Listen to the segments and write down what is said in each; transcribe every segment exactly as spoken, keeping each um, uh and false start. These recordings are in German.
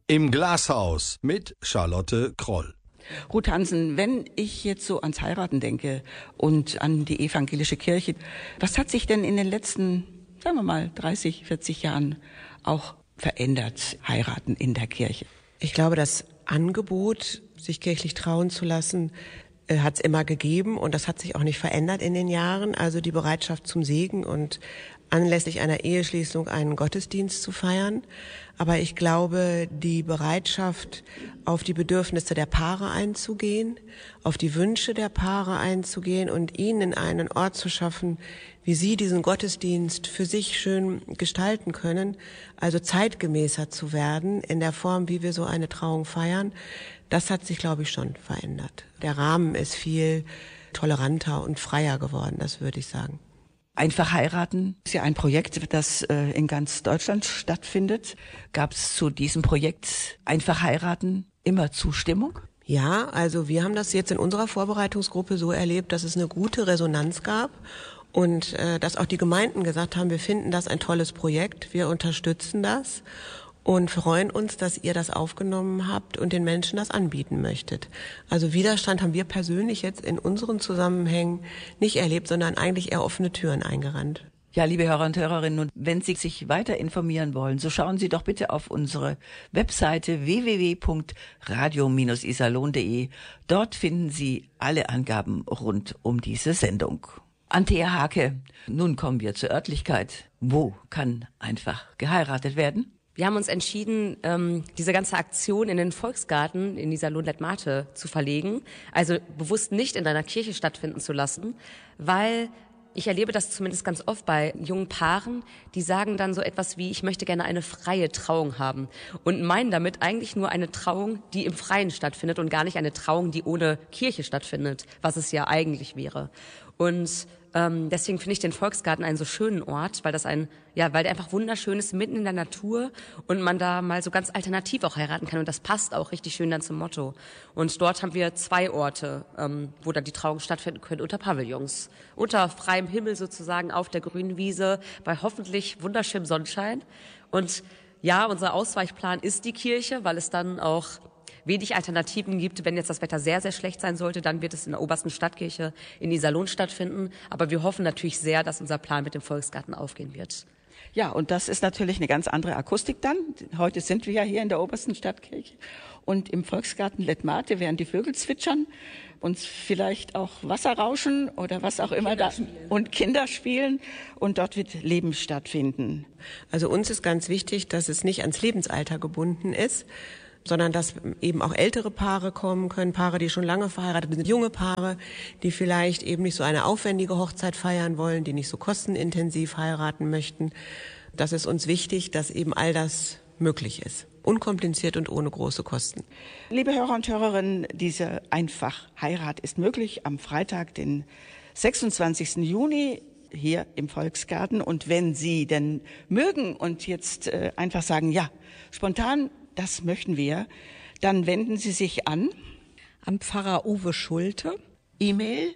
Im Glashaus mit Charlotte Kroll. Ruth Hansen, wenn ich jetzt so ans Heiraten denke und an die evangelische Kirche, was hat sich denn in den letzten, sagen wir mal, dreißig, vierzig Jahren auch verändert, Heiraten in der Kirche? Ich glaube, das Angebot, sich kirchlich trauen zu lassen, hat es immer gegeben und das hat sich auch nicht verändert in den Jahren. Also die Bereitschaft zum Segen und anlässlich einer Eheschließung einen Gottesdienst zu feiern. Aber ich glaube, die Bereitschaft, auf die Bedürfnisse der Paare einzugehen, auf die Wünsche der Paare einzugehen und ihnen einen Ort zu schaffen, wie sie diesen Gottesdienst für sich schön gestalten können, also zeitgemäßer zu werden in der Form, wie wir so eine Trauung feiern, das hat sich, glaube ich, schon verändert. Der Rahmen ist viel toleranter und freier geworden, das würde ich sagen. Einfach heiraten ist ja ein Projekt, das äh, in ganz Deutschland stattfindet. Gab es zu diesem Projekt Einfach heiraten immer Zustimmung? Ja, also wir haben das jetzt in unserer Vorbereitungsgruppe so erlebt, dass es eine gute Resonanz gab und äh, dass auch die Gemeinden gesagt haben, wir finden das ein tolles Projekt, wir unterstützen das und freuen uns, dass ihr das aufgenommen habt und den Menschen das anbieten möchtet. Also Widerstand haben wir persönlich jetzt in unseren Zusammenhängen nicht erlebt, sondern eigentlich eher offene Türen eingerannt. Ja, liebe Hörer und Hörerinnen, und wenn Sie sich weiter informieren wollen, so schauen Sie doch bitte auf unsere Webseite w w w punkt radio Bindestrich iserlohn punkt de. Dort finden Sie alle Angaben rund um diese Sendung. Anthea Hake, nun kommen wir zur Örtlichkeit. Wo kann einfach geheiratet werden? Wir haben uns entschieden, ähm, diese ganze Aktion in den Volksgarten in Iserlohn-Lettmate zu verlegen. Also bewusst nicht in einer Kirche stattfinden zu lassen, weil ich erlebe das zumindest ganz oft bei jungen Paaren, die sagen dann so etwas wie, ich möchte gerne eine freie Trauung haben und meinen damit eigentlich nur eine Trauung, die im Freien stattfindet und gar nicht eine Trauung, die ohne Kirche stattfindet, was es ja eigentlich wäre. Und ähm, deswegen finde ich den Volksgarten einen so schönen Ort, weil das ein, ja, weil der einfach wunderschön ist, mitten in der Natur und man da mal so ganz alternativ auch heiraten kann und das passt auch richtig schön dann zum Motto. Und dort haben wir zwei Orte, ähm, wo dann die Trauung stattfinden können, unter Pavillons, unter freiem Himmel sozusagen auf der grünen Wiese, bei hoffentlich wunderschönem Sonnenschein. Und ja, unser Ausweichplan ist die Kirche, weil es dann auch wenig Alternativen gibt. Wenn jetzt das Wetter sehr, sehr schlecht sein sollte, dann wird es in der obersten Stadtkirche in Iserlohn stattfinden. Aber wir hoffen natürlich sehr, dass unser Plan mit dem Volksgarten aufgehen wird. Ja, und das ist natürlich eine ganz andere Akustik dann. Heute sind wir ja hier in der obersten Stadtkirche. Und im Volksgarten Lettmate werden die Vögel zwitschern und vielleicht auch Wasser rauschen oder was auch immer da und Kinder spielen. Und dort wird Leben stattfinden. Also uns ist ganz wichtig, dass es nicht ans Lebensalter gebunden ist, sondern dass eben auch ältere Paare kommen können, Paare, die schon lange verheiratet sind, junge Paare, die vielleicht eben nicht so eine aufwendige Hochzeit feiern wollen, die nicht so kostenintensiv heiraten möchten. Das ist uns wichtig, dass eben all das möglich ist. Unkompliziert und ohne große Kosten. Liebe Hörer und Hörerinnen, diese Einfach-Heirat ist möglich am Freitag, den sechsundzwanzigsten Juni hier im Volksgarten. Und wenn Sie denn mögen und jetzt äh, einfach sagen, ja, spontan, das möchten wir, dann wenden Sie sich an an Pfarrer Uwe Schulte. E-Mail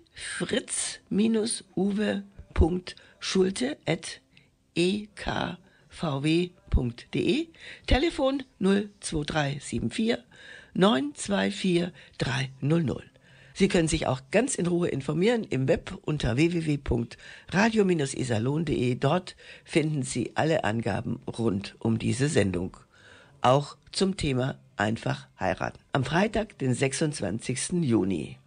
fritz-uwe punkt schulte at e k v w punkt de. Telefon null zwei drei sieben vier neun zwei vier drei null null. Sie können sich auch ganz in Ruhe informieren im Web unter w w w punkt radio Bindestrich iserlohn punkt de. Dort finden Sie alle Angaben rund um diese Sendung. Auch zum Thema Einfach heiraten. Am Freitag, den sechsundzwanzigsten Juni.